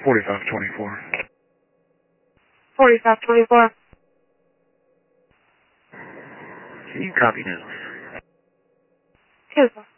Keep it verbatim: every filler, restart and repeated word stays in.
forty-five twenty-four. forty-five twenty-four. Can you copy now? Yes, sir.